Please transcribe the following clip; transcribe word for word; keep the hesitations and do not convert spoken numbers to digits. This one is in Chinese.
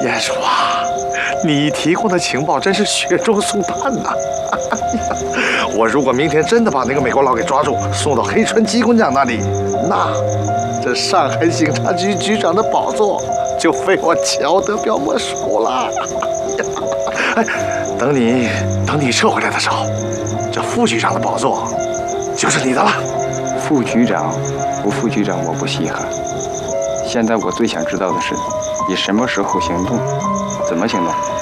鼹鼠啊，你提供的情报真是雪中送炭呐！我如果明天真的把那个美国佬给抓住，送到黑川吉工长那里，那这上海警察局局长的宝座就非我乔德彪莫属了。哎，等你等你撤回来的时候，这副局长的宝座就是你的了。 副局长不副局长我不稀罕，现在我最想知道的是，你什么时候行动，怎么行动？